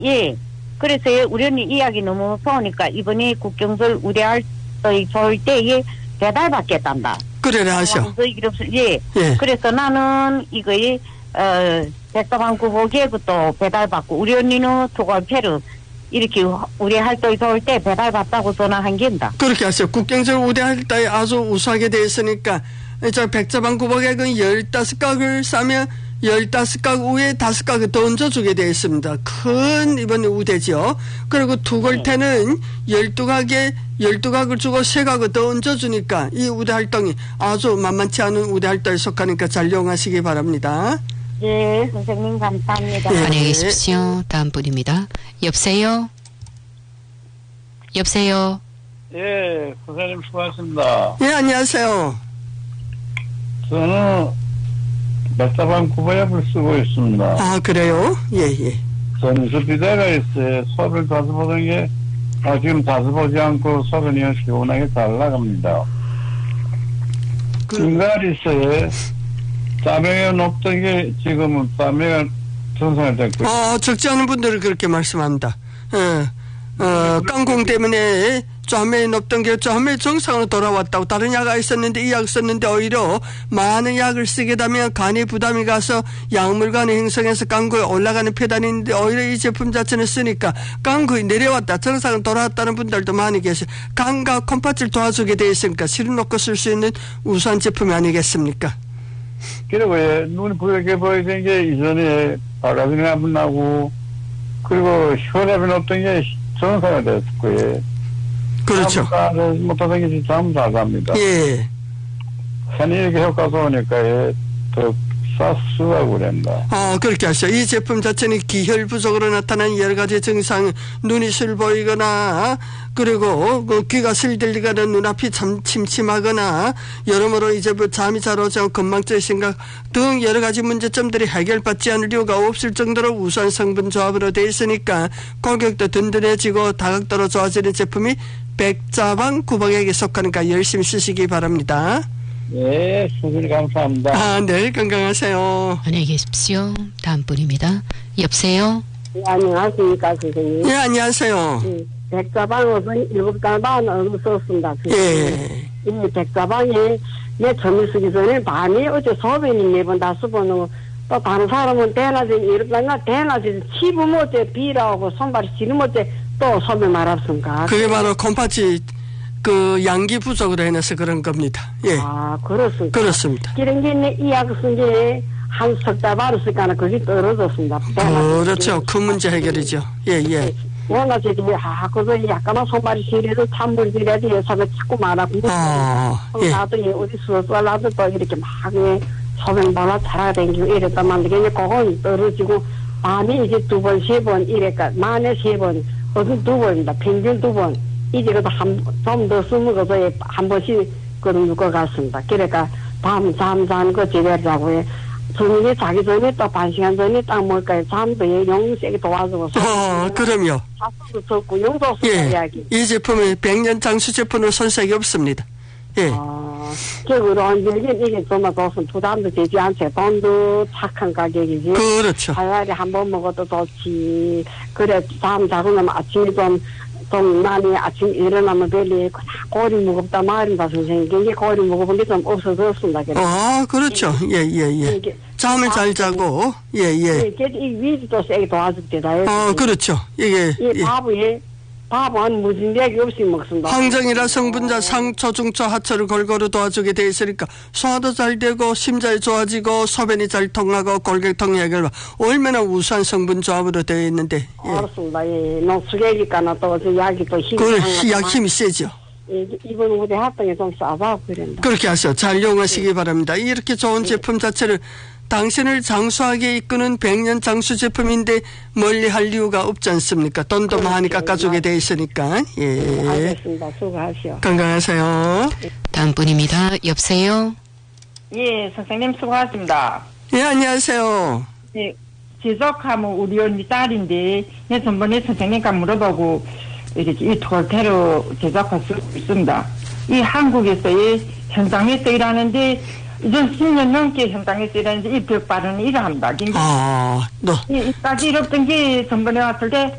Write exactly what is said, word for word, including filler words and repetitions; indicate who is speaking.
Speaker 1: 예. 그래서 우리 언니 이야기 너무 좋으니까 이번에 국경설 우려할 좋을 때에 배달받겠단다.
Speaker 2: 그래라 하셔.
Speaker 1: 예.
Speaker 2: 예.
Speaker 1: 그래서 나는 이거에 어 백사방 구보기에부터 배달받고 우리 언니는 두골패를 이렇게 우리 할때 좋을 때 배달받다고 전화한 게입니다.
Speaker 2: 그렇게 하세요. 국경절 우대할 때 아주 우수하게 돼 있으니까 저 백자방 구보객은 열다섯 각을 싸면 열다섯 각 위에 다섯 각을 더 얹어주게 되어 있습니다. 큰 이번에 우대죠. 그리고 두골태는 열두 각에 열두 각을 주고 세 각을 더 얹어주니까 이 우대 활동이 아주 만만치 않은 우대 활동에 속하니까 잘 이용하시기 바랍니다.
Speaker 1: 예, 선생님 감사합니다.
Speaker 2: 예.
Speaker 3: 안녕히 계십시오. 다음 분입니다. 여보세요? 여보세요?
Speaker 4: 예, 선생님 수고하셨습니다.
Speaker 2: 예, 안녕하세요.
Speaker 4: 저는 백사방 구보약을 쓰고 있습니다.
Speaker 2: 아, 그래요? 예, 예.
Speaker 4: 전수 비대가 있어요. 소변 자주 보던 게 아, 지금 자주 보지 않고 소변이 시원하게 잘 나갑니다.
Speaker 2: 그,
Speaker 4: 인간이 있어요. 땀에 높던 게 지금은 땀에 정상화됐고.
Speaker 2: 아, 적지 않은 분들은 그렇게 말씀합니다. 어, 어, 깡공 때문에 짬에 높던 게 짬에 정상으로 돌아왔다고. 다른 약이 있었는데 이 약 썼는데 오히려 많은 약을 쓰게 되면 간에 부담이 가서 약물간이 형성해서 깡구에 올라가는 폐단인데 오히려 이 제품 자체는 쓰니까 깡구에 내려왔다. 정상으로 돌아왔다는 분들도 많이 계세요. 간과 콩팥을 도와주게 되어 있으니까 실어놓고 쓸 수 있는 우수한 제품이 아니겠습니까?
Speaker 4: 그리고 예, 눈이 부옇게 보이던 게 이전에 바가지가 한번 나고 그리고 혈압이 높던 게 정상화 됐고요.
Speaker 2: 그렇죠.
Speaker 4: 못하던 게 잠 잘 갑니다.
Speaker 2: 예.
Speaker 4: 괜히 이렇게 효과 좋으니까 예, 더 싹수하고 그런다.
Speaker 2: 아, 그렇게 하죠. 이 제품 자체는 기혈 부족으로 나타나는 여러 가지 증상, 눈이 슬 보이거나, 그리고 그 귀가 슬 들리거나 눈앞이 참 침침하거나, 여러모로 이제 뭐 잠이 잘 오지 않고 건망증 생각 등 여러 가지 문제점들이 해결받지 않을 이유가 없을 정도로 우수한 성분 조합으로 되어 있으니까 골격도 든든해지고 다각도로 좋아지는 제품이 백자방 구보객에 속하니까 열심히 쓰시기 바랍니다.
Speaker 4: 예, 수고히 감사합니다.
Speaker 2: 아, 네, 건강하세요.
Speaker 3: 안녕히 계십시오. 다음 분입니다. 여보세요?
Speaker 1: 네, 안녕하십니까 선생님.
Speaker 2: 예, 안녕하세요.
Speaker 1: 네, 백사방은 일곱 달 반 얼마 썼습니다.
Speaker 2: 예.
Speaker 1: 이 백사방에 내 점을 쓰기 전에 밤에 어제 소변이 네번 다섯 번은 또 다른 사람은 대낮에 이렇다가 대낮에 치부면 어째 비라고 손발이 지르면 어째 또 소변 말았습니까?
Speaker 2: 그게 바로 콩팥이 그 양기 부족으로 인해서 그런 겁니다. 예.
Speaker 1: 아, 그렇습니까?
Speaker 2: 그렇습니다.
Speaker 1: 그런 게 이 약 쓴 게 한 석 달 받았으니까 그게 떨어졌습니다.
Speaker 2: 그렇죠. 그 문제 해결이죠. 예, 예.
Speaker 1: 워낙 저기, 아, 그거 약간만 손발이 시려도 찬물이 시려야 돼. 여사가 자꾸 말하고.
Speaker 2: 아, 예.
Speaker 1: 나도 어디 수업을 나도 또 이렇게 막, 소변 발라 잘하다니고 이랬단 말인데, 그냥 그건 떨어지고, 밤에 이제 두 번, 세 번, 이래까, 만에 세 번, 어떤 두 번입니다. 평균 두 번. 이제 그래도 한, 좀 더 쓰면 그도 한 번씩 그런 것 같습니다. 그러니까, 밤 잠 자는 거 제대로 자고, 해. 저녁에 자기 전에 또 반 시간 전에 딱 뭘까요? 잠도 영세게 도와주고.
Speaker 2: 어, 그럼요.
Speaker 1: 자수도 적고, 용도 쓰고
Speaker 2: 예.
Speaker 1: 이야기.
Speaker 2: 이 제품은 백년 장수 제품으로 손색이 없습니다. 예.
Speaker 1: 아, 그리고 이게, 이게 정말 무슨 부담도 되지 않죠. 돈도 착한 가격이지.
Speaker 2: 그렇죠.
Speaker 1: 하루에 한 번 먹어도 좋지. 그래, 잠 자고 나면 아침에 좀, 좀 많이 아침 일어나면 별리 고리 무겁다 말입니다, 선생님. 이게 고리 무거운 게 좀 없어졌습니다. 그래.
Speaker 2: 아, 그렇죠. 예, 예, 예.
Speaker 1: 이게
Speaker 2: 잠을 잘 자고, 예, 예.
Speaker 1: 이게 이 위지도 세게 도와줍니다.
Speaker 2: 어, 그렇죠. 이게,
Speaker 1: 이
Speaker 2: 예.
Speaker 1: 밥에, 밥은 무진대기 없이 먹습니다.
Speaker 2: 항정이라 성분자 상초, 중초, 하초를 골고루 도와주게 돼 있으니까 소화도 잘 되고 심장이 좋아지고 소변이 잘 통하고 골격통 해결 얼마나 우수한 성분 조합으로 되어 있는데. 예.
Speaker 1: 알았습니다. 예. 농수계기가나 또 저 약이 또 힘이
Speaker 2: 그
Speaker 1: 강하지만
Speaker 2: 약 힘이 세죠.
Speaker 1: 예, 이번 우대 활동에 좀 싸봐 그런다.
Speaker 2: 그렇게 하세요. 잘 이용하시기 바랍니다. 이렇게 좋은 제품 자체를 당신을 장수하게 이끄는 백년 장수 제품인데 멀리 할 이유가 없지 않습니까? 돈도
Speaker 1: 그렇죠.
Speaker 2: 많이 깎아주게 돼 있으니까. 예.
Speaker 1: 알겠습니다. 수고하시오.
Speaker 2: 건강하세요.
Speaker 3: 다음 분입니다. 여보세요?
Speaker 5: 예, 선생님 수고하십니다.
Speaker 2: 예, 안녕하세요.
Speaker 5: 예, 지적하면 우리 언니 딸인데, 예, 전번에 선생님과 물어보고, 이렇게 이 톨테로 제작할 수 있습니다. 이 한국에서의 현장에서 일하는데, 이전 십 년 넘게 현장에서 일하는데 이 벽 바르는 일을 합니다.
Speaker 2: 아, 너.
Speaker 5: 이까지 이랬던 게 전번에 왔을 때